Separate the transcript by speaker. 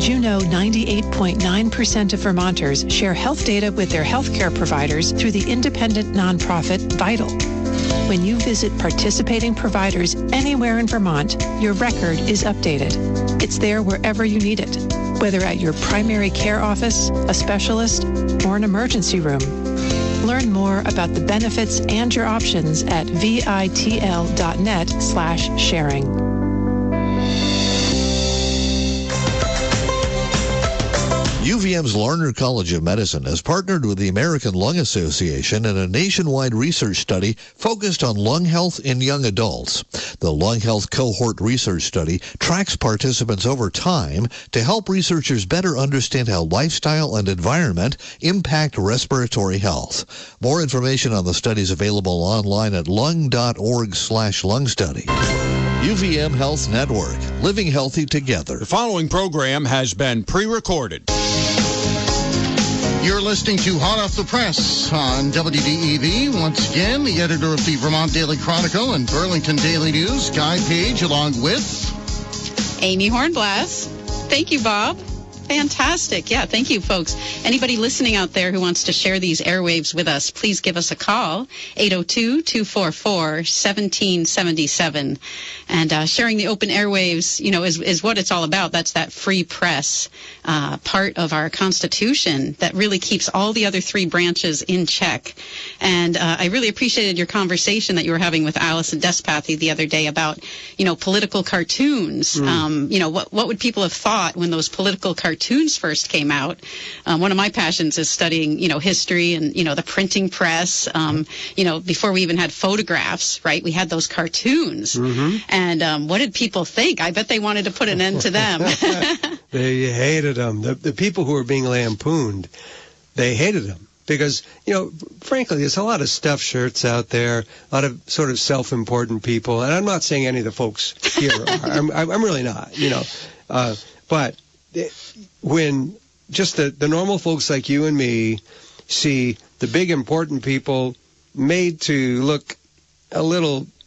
Speaker 1: Did you know 98.9% of Vermonters share health data with their healthcare providers through the independent nonprofit Vital? When you visit participating providers anywhere in Vermont, your record is updated. It's there wherever you need it, whether at your primary care office, a specialist, or an emergency room. Learn more about the benefits and your options at vitl.net/sharing.
Speaker 2: UVM's Larner College of Medicine has partnered with the American Lung Association in a nationwide research study focused on lung health in young adults. The Lung Health Cohort Research Study tracks participants over time to help researchers better understand how lifestyle and environment impact respiratory health. More information on the study is available online at lung.org/lung study. UVM Health Network, living healthy together.
Speaker 3: The following program has been pre-recorded.
Speaker 4: You're listening to Hot Off the Press on WDEV. Once again, the editor of the Vermont Daily Chronicle and Burlington Daily News, Guy Page, along with
Speaker 5: Amy Hornblass. Thank you, Bob. Fantastic. Yeah, thank you, folks. Anybody listening out there who wants to share these airwaves with us, please give us a call, 802-244-1777. And sharing the open airwaves, is what it's all about. That's that free press part of our Constitution that really keeps all the other three branches in check. And I really appreciated your conversation that you were having with Allison Despathy the other day about, political cartoons. What would people have thought when those political cartoons first came out? One of my passions is studying, history and, the printing press. Before we even had photographs, right? We had those cartoons. Mm-hmm. And what did people think? I bet they wanted to put an end to them.
Speaker 6: They hated them. The people who were being lampooned, they hated them. Because, frankly, there's a lot of stuffed shirts out there, a lot of sort of self-important people. And I'm not saying any of the folks here are. I'm really not, But when just the normal folks like you and me see the big important people made to look a little